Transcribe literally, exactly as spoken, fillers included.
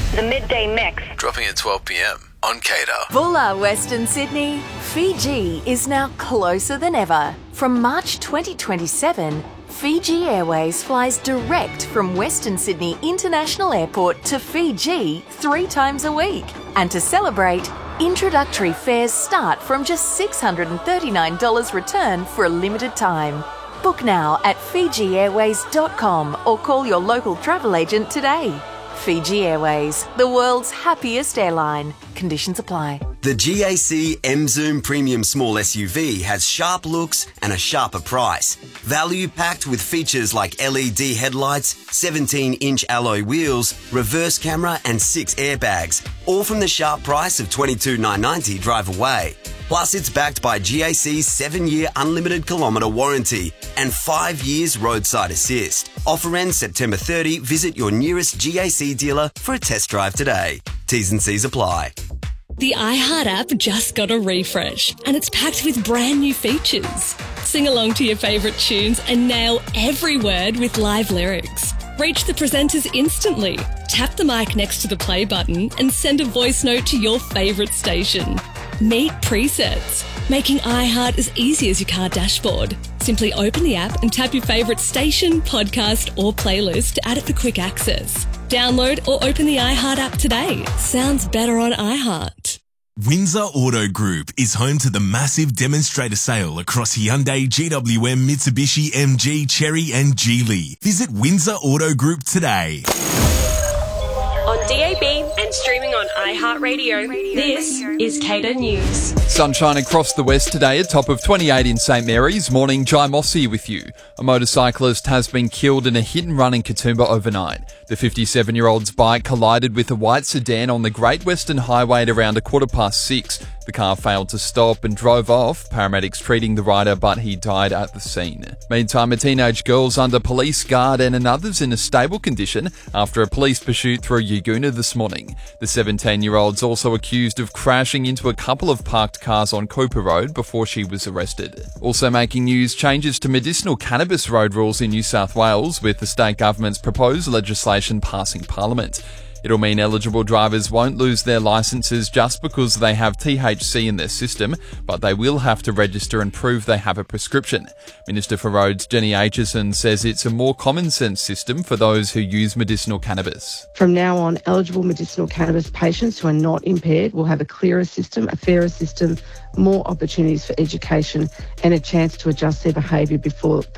The Midday Mix. Dropping at twelve p.m. on Cater. Bulla, Western Sydney. Fiji is now closer than ever. From March twenty twenty-seven, Fiji Airways flies direct from Western Sydney International Airport to Fiji three times a week. And to celebrate, introductory fares start from just six hundred thirty-nine dollars return for a limited time. Book now at fiji airways dot com or call your local travel agent today. Fiji Airways, the world's happiest airline. Conditions apply. The G A C M-Zoom Premium Small S U V has sharp looks and a sharper price. Value packed with features like L E D headlights, seventeen inch alloy wheels, reverse camera and six airbags, all from the sharp price of twenty-two thousand nine hundred ninety dollars drive away. Plus, it's backed by G A C's seven year unlimited kilometre warranty and five years roadside assist. Offer ends September thirtieth. Visit your nearest G A C dealer for a test drive today. T's and C's apply. The iHeart app just got a refresh and it's packed with brand new features. Sing along to your favourite tunes and nail every word with live lyrics. Reach the presenters instantly. Tap the mic next to the play button and send a voice note to your favourite station. Meet presets, making iHeart as easy as your car dashboard. Simply open the app and tap your favourite station, podcast or playlist to add it for quick access. Download or open the iHeart app today. Sounds better on iHeart. Windsor Auto Group is home to the massive demonstrator sale across Hyundai, G W M, Mitsubishi, M G, Chery and Geely. Visit Windsor Auto Group today. On D A B and streaming on iHeartRadio, this is Cater News. Sunshine across the west today, a top of twenty-eight in St Mary's. Morning, Jai Mossy with you. A motorcyclist has been killed in a hit and run in Katoomba overnight. The fifty-seven-year-old's bike collided with a white sedan on the Great Western Highway at around a quarter past six. The car failed to stop and drove off, paramedics treating the rider, but he died at the scene. Meantime, a teenage girl's under police guard and another's in a stable condition after a police pursuit through Yagoona this morning. The seventeen-year-old's also accused of crashing into a couple of parked cars on Cooper Road before she was arrested. Also making news, changes to medicinal cannabis road rules in New South Wales, with the state government's proposed legislation passing Parliament. It'll mean eligible drivers won't lose their licences just because they have T H C in their system, but they will have to register and prove they have a prescription. Minister for Roads Jenny Aitchison says it's a more common sense system for those who use medicinal cannabis. From now on, eligible medicinal cannabis patients who are not impaired will have a clearer system, a fairer system, more opportunities for education and a chance to adjust their behaviour before